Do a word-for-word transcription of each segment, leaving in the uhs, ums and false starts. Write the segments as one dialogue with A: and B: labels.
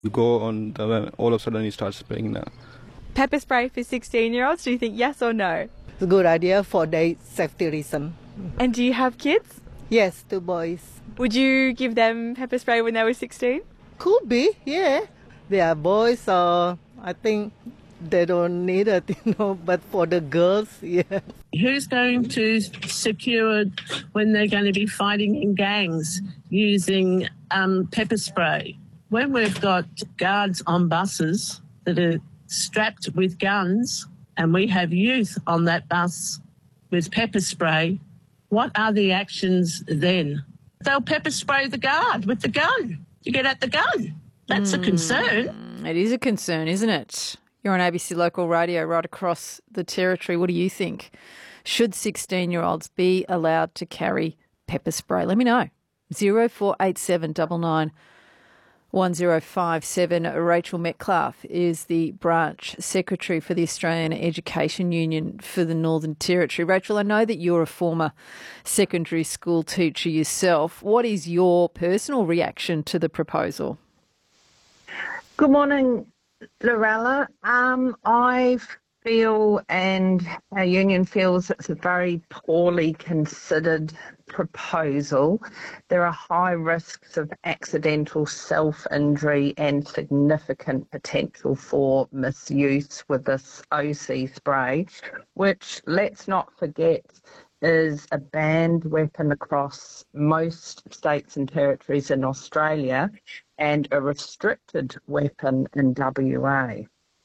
A: You go on the when all of a sudden you start spraying now.
B: Pepper spray for sixteen-year-olds, do you think yes or no?
C: It's a good idea for their safety reason.
B: And do you have kids?
C: Yes, two boys.
B: Would you give them pepper spray when they were sixteen?
C: Could be, yeah. They are boys, so I think they don't need it, you know, but for the girls, yeah.
D: Who's going to secure when they're going to be fighting in gangs using um, pepper spray? When we've got guards on buses that are strapped with guns and we have youth on that bus with pepper spray, what are the actions then? They'll pepper spray the guard with the gun to get at the gun. That's mm. a concern.
E: It is a concern, isn't it? You're on A B C Local Radio right across the territory. What do you think? Should sixteen-year-olds be allowed to carry pepper spray? Let me know. zero four eight seven nine nine one zero five seven. Rachel Metcalf is the branch secretary for the Australian Education Union for the Northern Territory. Rachel, I know that you're a former secondary school teacher yourself. What is your personal reaction to the proposal?
F: Good morning, Lorella. Um, I feel and our union feels it's a very poorly considered proposal. There are high risks of accidental self-injury and significant potential for misuse with this O C spray, which, let's not forget, is a banned weapon across most states and territories in Australia and a restricted weapon in W A.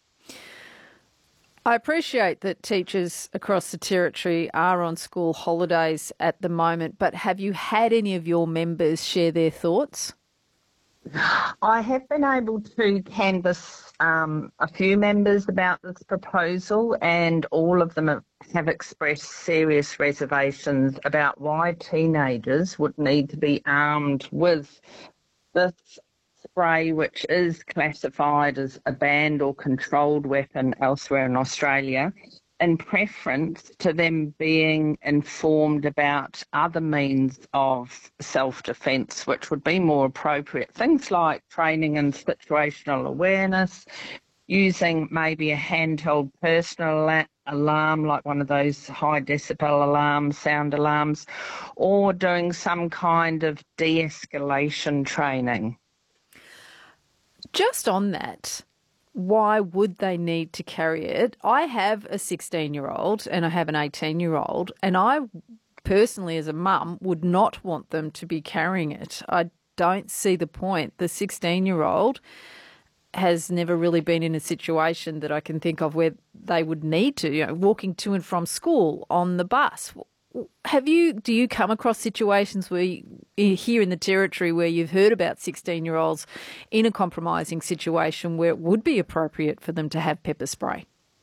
E: I appreciate that teachers across the territory are on school holidays at the moment, but have you had any of your members share their thoughts?
F: I have been able to canvass um, a few members about this proposal, and all of them have, have expressed serious reservations about why teenagers would need to be armed with this spray, which is classified as a banned or controlled weapon elsewhere in Australia, in preference to them being informed about other means of self-defence, which would be more appropriate. Things like training in situational awareness, using maybe a handheld personal alarm, like one of those high decibel alarms, sound alarms, or doing some kind of de-escalation training.
E: Just on that, why would they need to carry it? I have a sixteen-year-old and I have an eighteen-year-old, and I personally as a mum would not want them to be carrying it. I don't see the point. The sixteen-year-old has never really been in a situation that I can think of where they would need to, you know, walking to and from school, on the bus. Have you, do you come across situations where you, here in the territory where you've heard about sixteen-year-olds in a compromising situation where it would be appropriate for them to have pepper spray?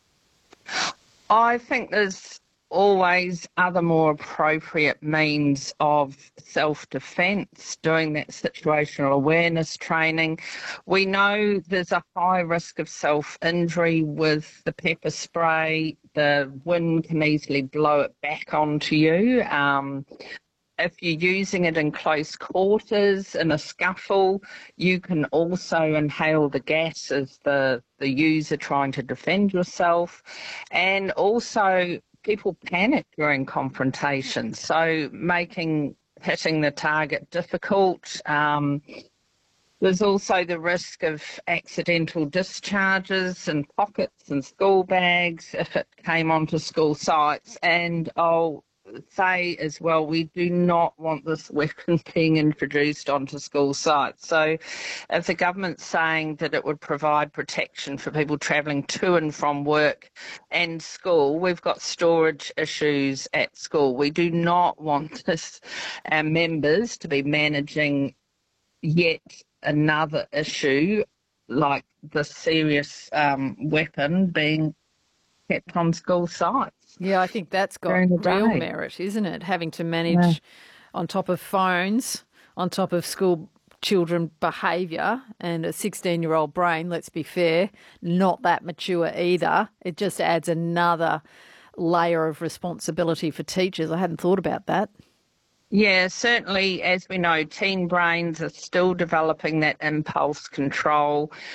F: I think there's always other more appropriate means of self-defence, doing that situational awareness training. We know there's a high risk of self-injury with the pepper spray. The wind can easily blow it back onto you. Um, if you're using it in close quarters, in a scuffle, you can also inhale the gas as the, the user trying to defend yourself. And also, people panic during confrontations, so making hitting the target difficult. Um, there's also the risk of accidental discharges in pockets and school bags if it came onto school sites. And I'll say as well, we do not want this weapon being introduced onto school sites. So if the government's saying that it would provide protection for people travelling to and from work and school, we've got storage issues at school. We do not want this, our members to be managing yet another issue like the serious um, weapon being kept on school sites.
E: Yeah, I think that's got real merit, isn't it? Having to manage yeah. on top of phones, on top of school children behaviour, and a sixteen-year-old brain, let's be fair, not that mature either. It just adds another layer of responsibility for teachers. I hadn't thought about that.
F: Yeah, certainly, as we know, teen brains are still developing that impulse control.